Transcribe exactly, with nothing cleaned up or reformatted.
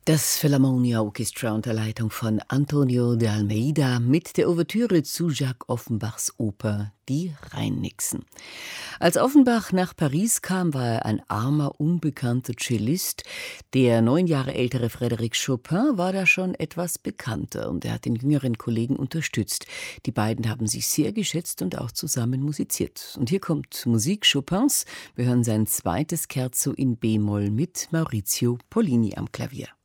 Das Philharmonia Orchestra unter Leitung von Antonio de Almeida mit der Ouvertüre zu Jacques Offenbachs Oper Die Rheinnixen. Als Offenbach nach Paris kam, war er ein armer, unbekannter Cellist. Der neun Jahre ältere Frédéric Chopin war da schon etwas bekannter und er hat den jüngeren Kollegen unterstützt. Die beiden haben sich sehr geschätzt und auch zusammen musiziert. Und hier kommt Musik Chopins. Wir hören sein zweites Scherzo in B-Moll mit Maurizio Pollini am Klavier.